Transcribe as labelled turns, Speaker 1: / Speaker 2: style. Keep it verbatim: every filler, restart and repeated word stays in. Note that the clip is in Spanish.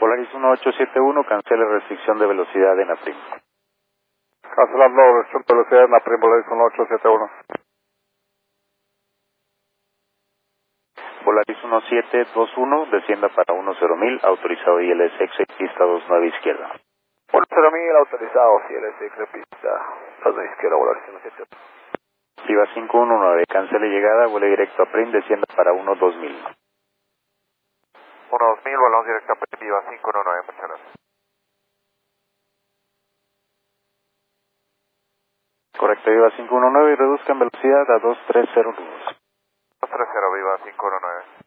Speaker 1: Polaris uno ocho siete uno, cancele restricción de velocidad en Aprim.
Speaker 2: Cancelando restricción de velocidad en Aprim, Polaris uno ocho siete uno.
Speaker 1: Polaris uno siete dos uno, descienda para uno cero mil, autorizado I L S X, pista dos nueve izquierda.
Speaker 2: uno cero mil, autorizado, I L S X, pista dos nueve izquierda, Polaris uno siete uno.
Speaker 1: Viva cinco uno nueve, cancele llegada, vuele directo a Aprim, descienda para uno dos mil.
Speaker 2: uno dos mil, volvamos directo a Aprim, Viva cinco uno nueve, muchas gracias.
Speaker 1: Correcto, Viva cinco uno nueve y reduzcan velocidad a dos tres cero dos.
Speaker 2: dos tres cero, Viva cinco uno nueve.